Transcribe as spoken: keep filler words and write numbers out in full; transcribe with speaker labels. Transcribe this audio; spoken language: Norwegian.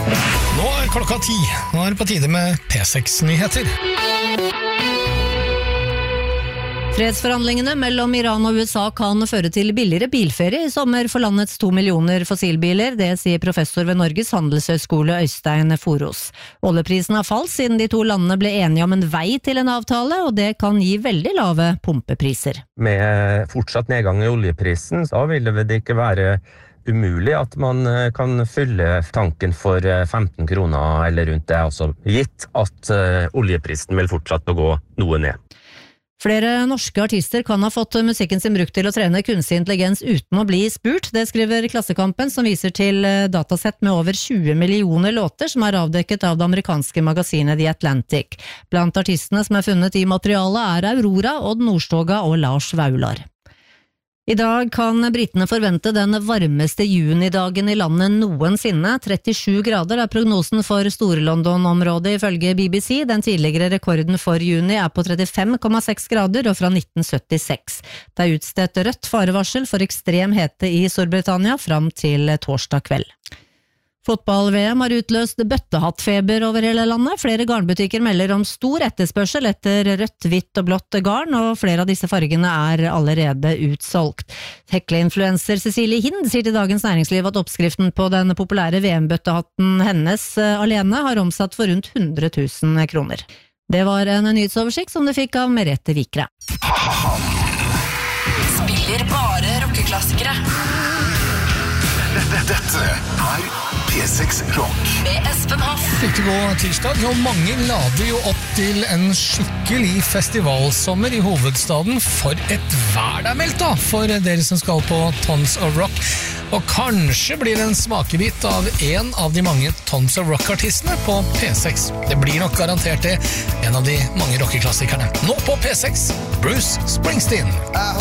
Speaker 1: Nå er klokka ti. Nå er det på tide med P seks-nyheter.
Speaker 2: Fredsforhandlingene mellom Iran og U S A kan føre til billigere bilferie i sommer for landets to millioner fossilbiler, det sier professor ved Norges Handelshøyskole Øystein Foros. Oljeprisen har falt siden de to landene ble enige om en vei til en avtale, og det kan gi veldig lave pumpepriser.
Speaker 3: Med fortsatt nedgang i oljeprisen, så vil det ikke være umulig at man kan fylle tanken for femten kroner eller rundt det, altså gitt at oljeprisen vil fortsatt å gå noe ned.
Speaker 2: Flere norske artister kan ha fått musikken sin brukt til å trene kunstig intelligens uten å bli spurt. Det skriver Klassekampen, som viser til datasett med over tjue millioner låter som er avdekket av det amerikanske magasinet The Atlantic. Blant artistene som er funnet i materialet er Aurora, Odd Nordstoga og Lars Vaular. I dag kan britene forvente den varmeste junidagen i landet noensinne. trettisju grader er prognosen for Store-London-området ifølge B B C. Den tidligere rekorden for juni er på trettifem komma seks grader og fra nitten syttiseks. Det er utstedt rødt farevarsel for ekstrem hete i Storbritannia fram til torsdag kveld. Fotball-V M har utløst bøttehattfeber over hele landet. Flere garnbutikker melder om stor etterspørsel etter rødt, hvitt og blått garn, og flere av disse fargene er allerede utsolgt. Hekle-influencer Cecilie Hind sier til Dagens Næringsliv at oppskriften på den populære V M-bøttehatten hennes alene har omsatt for rundt hundre tusen kroner. Det var en nyhetsoversikt som du fikk av Merete Vikre.
Speaker 4: Spiller bare rockeklassikere.
Speaker 5: Dette er P seks Rock
Speaker 4: med Espen Hoff.
Speaker 1: Riktig god tirsdag, og mange lader jo opp til en skikkelig festivalsommer i hovedstaden. For et vær det er meldt da, for dere som skal på Tons of Rock. Og kanskje blir det en smakebit av en av de mange Tons of Rock-artistene på P seks. Det blir nok garantert det, en av de mange rockeklassikerne. Nå på P seks, Bruce Springsteen.